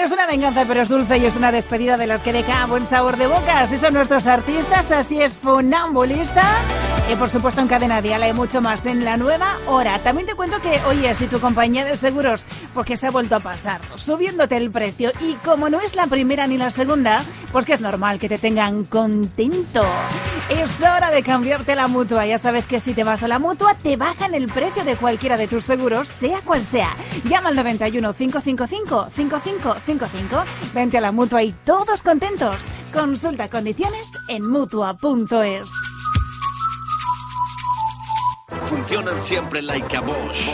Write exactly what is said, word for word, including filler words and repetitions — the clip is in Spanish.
Es una venganza, pero es dulce y es una despedida de las que deja buen sabor de boca. Así son nuestros artistas, así es Funambulista. Y por supuesto en Cadena Dial hay mucho más en la nueva hora. También te cuento que, oye, si tu compañía de seguros, porque se ha vuelto a pasar, subiéndote el precio, y como no es la primera ni la segunda, pues que es normal que te tengan contento. Es hora de cambiarte la Mutua. Ya sabes que si te vas a la Mutua, te bajan el precio de cualquiera de tus seguros, sea cual sea. Llama al noventa y uno, cinco cinco cinco, cinco cinco cinco cinco. Vente a la Mutua y todos contentos. Consulta condiciones en mutua punto es. Funcionan siempre like a Bosch.